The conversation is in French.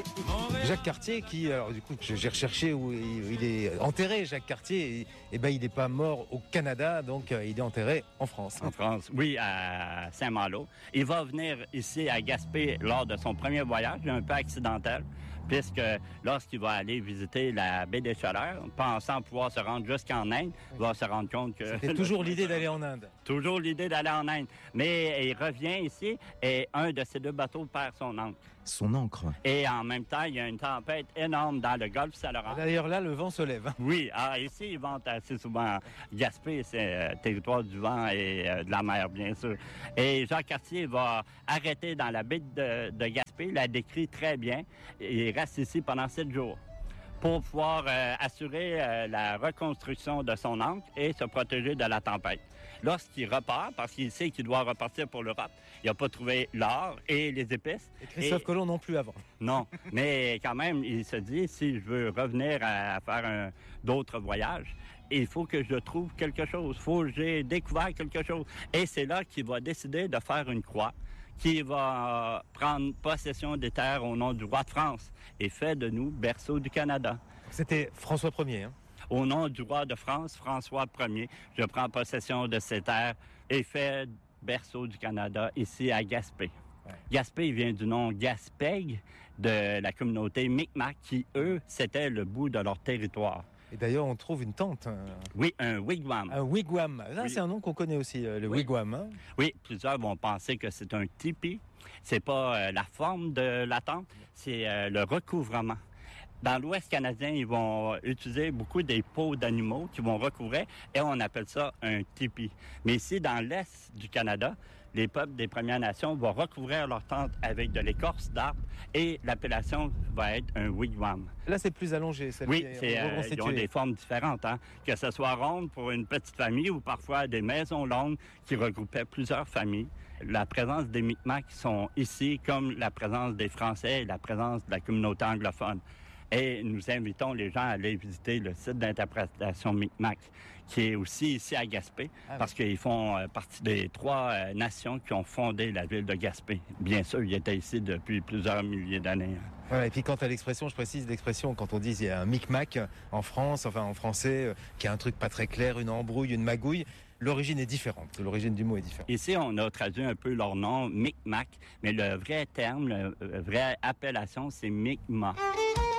Jacques Cartier qui, alors du coup, j'ai recherché où il est enterré, Jacques Cartier, et ben il n'est pas mort au Canada, donc il est enterré en France. En France, oui, à Saint-Malo. Il va venir ici à Gaspé lors de son premier voyage, un peu accidentel, puisque lorsqu'il va aller visiter la baie des Chaleurs, pensant pouvoir se rendre jusqu'en Inde, il va se rendre compte que... C'était toujours l'idée d'aller en Inde. Toujours l'idée d'aller en Inde. Mais il revient ici et un de ces deux bateaux perd son ancre. Son ancre. Et en même temps, il y a une tempête énorme dans le golfe Saint-Laurent. D'ailleurs, là, le vent se lève. Oui, ici, ils vont assez souvent. Gaspé, c'est territoire du vent et de la mer, bien sûr. Et Jacques Cartier va arrêter dans la baie de Gaspé, la décrit très bien. Il reste ici pendant 7 jours pour pouvoir assurer la reconstruction de son ancre et se protéger de la tempête. Lorsqu'il repart, parce qu'il sait qu'il doit repartir pour l'Europe, il n'a pas trouvé l'or et les épices. Et Christophe Colomb non plus avant. Non, mais quand même, il se dit, si je veux revenir à faire d'autres voyages, il faut que je trouve quelque chose. Il faut que j'ai découvert quelque chose. Et c'est là qu'il va décider de faire une croix, qui va prendre possession des terres au nom du roi de France et fait de nous berceau du Canada. C'était François Ier, hein? Au nom du roi de France, François Ier, je prends possession de ces terres et fais berceau du Canada ici à Gaspé. Ouais. Gaspé vient du nom Gaspègue de la communauté Micmac qui, eux, c'était le bout de leur territoire. Et d'ailleurs, on trouve une tente. Oui, un wigwam. Un wigwam. Là, oui. C'est un nom qu'on connaît aussi, le wigwam. Hein? Oui, plusieurs vont penser que c'est un tipi. C'est pas la forme de la tente, c'est le recouvrement. Dans l'Ouest canadien, ils vont utiliser beaucoup des peaux d'animaux qui vont recouvrir et on appelle ça un tipi. Mais ici, dans l'Est du Canada, les peuples des Premières Nations vont recouvrir leur tente avec de l'écorce d'arbre et l'appellation va être un wigwam. Là, c'est plus allongé. Oui, ils ont des formes différentes. Hein? Que ce soit ronde pour une petite famille ou parfois des maisons longues qui regroupaient plusieurs familles. La présence des Micmacs sont ici comme la présence des Français et la présence de la communauté anglophone. Et nous invitons les gens à aller visiter le site d'interprétation Micmac, qui est aussi ici à Gaspé, parce qu'ils font partie des 3 nations qui ont fondé la ville de Gaspé. Bien sûr, ils étaient ici depuis plusieurs milliers d'années. Ouais, et puis quant à l'expression, je précise l'expression, quand on dit il y a un Micmac en France, enfin en français, qui a un truc pas très clair, une embrouille, une magouille, l'origine est différente, l'origine du mot est différente. Ici, on a traduit un peu leur nom, Micmac, mais le vrai terme, la vraie appellation, c'est Mi'kmaq.